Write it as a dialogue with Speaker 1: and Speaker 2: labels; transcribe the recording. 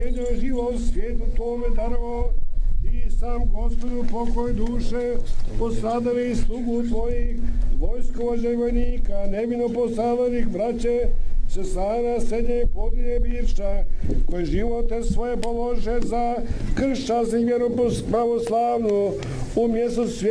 Speaker 1: život svijetu tome darovo, ti sam Gospodu pokoj duše, postradali slugu tvojih, vojskovođa i vojnika, nevino postradalih braće, sesana srednje podinje birša, koji živote svoje polože za kršćansku vjeru pravoslavnu, u mjestu